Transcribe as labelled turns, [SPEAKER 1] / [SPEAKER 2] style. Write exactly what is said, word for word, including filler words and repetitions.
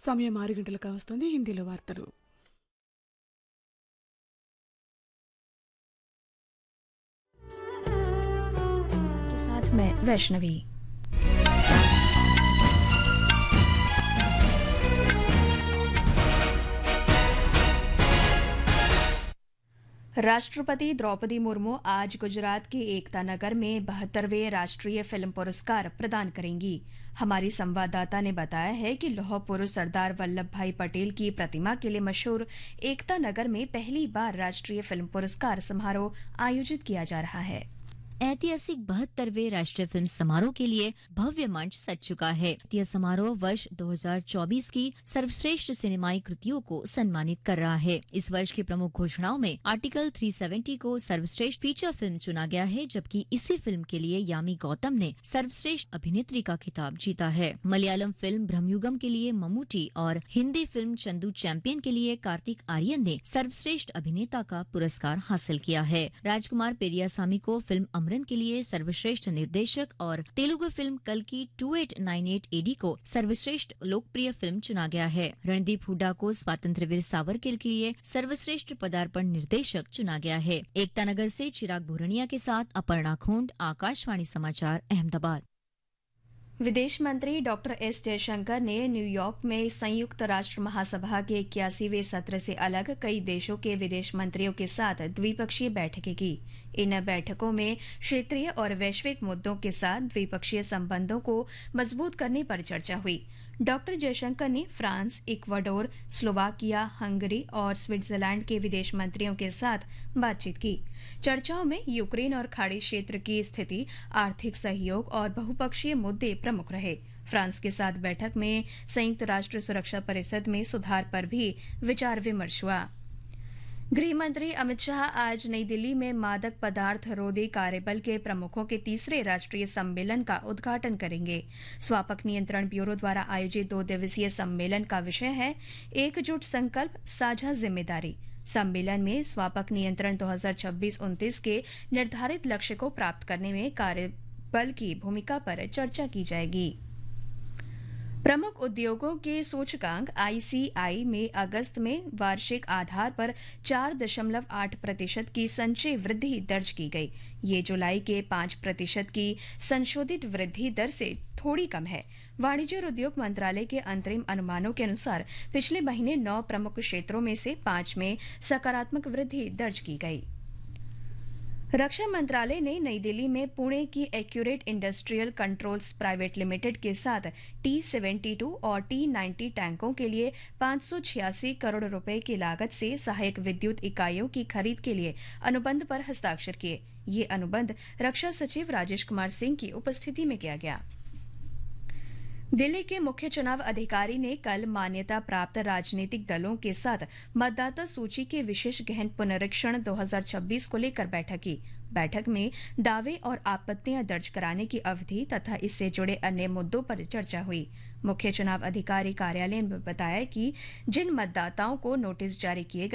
[SPEAKER 1] సమయం ఆరు గంటలకు వస్తుంది హిందీలో వార్తలు.
[SPEAKER 2] के साथ मैं वैष्णवी। राष्ट्रपति द्रौपदी मुर्मू आज गुजरात के एकता नगर में बहत्तरवें राष्ट्रीय फिल्म पुरस्कार प्रदान करेंगी। हमारी संवाददाता ने बताया है कि लौह पुरुष सरदार वल्लभ भाई पटेल की प्रतिमा के लिए मशहूर एकता नगर में पहली बार राष्ट्रीय फिल्म पुरस्कार समारोह आयोजित किया जा रहा है।
[SPEAKER 3] ऐतिहासिक बहत्तरवें राष्ट्रीय फिल्म समारोह के लिए भव्य मंच सज चुका है। यह समारोह वर्ष दो हज़ार चौबीस की सर्वश्रेष्ठ सिनेमाई कृतियों को सम्मानित कर रहा है। इस वर्ष की प्रमुख घोषणाओं में आर्टिकल तीन सौ सत्तर को सर्वश्रेष्ठ फीचर फिल्म चुना गया है, जबकि इसी फिल्म के लिए यामी गौतम ने सर्वश्रेष्ठ अभिनेत्री का खिताब जीता है। मलयालम फिल्म ब्रह्मयुगम के लिए ममूटी और हिंदी फिल्म चंदू चैंपियन के लिए कार्तिक आर्यन ने सर्वश्रेष्ठ अभिनेता का पुरस्कार हासिल किया है। राजकुमार पेरियासामी को फिल्म अमरन के लिए सर्वश्रेष्ठ निर्देशक और तेलुगु फिल्म कल की अट्ठाईस सौ अट्ठानवे एडी को सर्वश्रेष्ठ लोकप्रिय फिल्म चुना गया है। रणदीप हुड्डा को स्वातंत्र्यवीर सावरकर के लिए सर्वश्रेष्ठ पदार्पण निर्देशक चुना गया है। एकता नगर से चिराग भूरनिया के साथ अपर्णा खोंड, आकाशवाणी समाचार, अहमदाबाद।
[SPEAKER 2] विदेश मंत्री डॉक्टर एस जयशंकर ने न्यूयॉर्क में संयुक्त राष्ट्र महासभा के इक्यासीवें सत्र से अलग कई देशों के विदेश मंत्रियों के साथ द्विपक्षीय बैठकें की। इन बैठकों में क्षेत्रीय और वैश्विक मुद्दों के साथ द्विपक्षीय संबंधों को मजबूत करने पर चर्चा हुई। डॉक्टर जयशंकर ने फ्रांस, इक्वाडोर, स्लोवाकिया, हंगरी और स्विट्जरलैंड के विदेश मंत्रियों के साथ बातचीत की। चर्चाओं में यूक्रेन और खाड़ी क्षेत्र की स्थिति, आर्थिक सहयोग और बहुपक्षीय मुद्दे प्रमुख रहे। फ्रांस के साथ बैठक में संयुक्त राष्ट्र सुरक्षा परिषद में सुधार पर भी विचार विमर्श हुआ। गृह मंत्री अमित शाह आज नई दिल्ली में मादक पदार्थ रोधी कार्यबल के प्रमुखों के तीसरे राष्ट्रीय सम्मेलन का उद्घाटन करेंगे। स्वापक नियंत्रण ब्यूरो द्वारा आयोजित दो दिवसीय सम्मेलन का विषय है एकजुट संकल्प, साझा जिम्मेदारी। सम्मेलन में स्वापक नियंत्रण दो हज़ार छब्बीस उनतीस के निर्धारित लक्ष्य को प्राप्त करने में कार्यबल की भूमिका पर चर्चा की जाएगी। प्रमुख उद्योगों के सूचकांक आईसीआई में अगस्त में वार्षिक आधार पर चार दशमलव आठ प्रतिशत की संचयी वृद्धि दर्ज की गई। ये जुलाई के पांच प्रतिशत की संशोधित वृद्धि दर से थोड़ी कम है। वाणिज्य और उद्योग मंत्रालय के अंतरिम अनुमानों के अनुसार पिछले महीने नौ प्रमुख क्षेत्रों में से पांच में सकारात्मक वृद्धि दर्ज की गई। रक्षा मंत्रालय ने नई दिल्ली में पुणे की accurate industrial controls private limited के साथ टी बहत्तर और टी नब्बे टैंकों के लिए पाँच सौ छियासी करोड़ रुपए की लागत से सहायक विद्युत इकाइयों की खरीद के लिए अनुबंध पर हस्ताक्षर किए। ये अनुबंध रक्षा सचिव राजेश कुमार सिंह की उपस्थिति में किया गया। दिल्ली के मुख्य चुनाव अधिकारी ने कल मान्यता प्राप्त राजनीतिक दलों के साथ मतदाता सूची के विशेष गहन पुनरीक्षण दो हज़ार छब्बीस को लेकर बैठक की। बैठक में दावे और आपत्तियां दर्ज कराने की अवधि तथा इससे जुड़े अन्य मुद्दों पर चर्चा हुई। मुख्य चुनाव अधिकारी कार्यालय ने बताया कि जिन मतदाताओं को नोटिस जारी किए